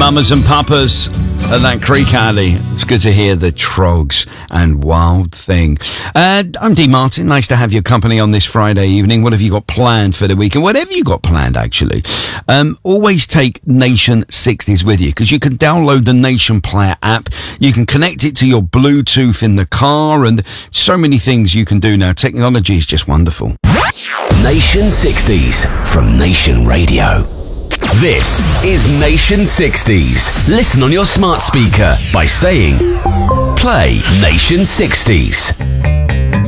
Mamas and papas at that Creek Alley. It's good to hear the Trogs and Wild Thing. I'm Dean Martin. Nice to have your company on this Friday evening. What have you got planned for the weekend? Whatever you got planned, actually. Always take Nation 60s with you, because you can download the Nation Player app. You can connect it to your Bluetooth in the car, and so many things you can do now. Technology is just wonderful. Nation 60s from Nation Radio. This is Nation 60s. Listen on your smart speaker by saying, play Nation 60s.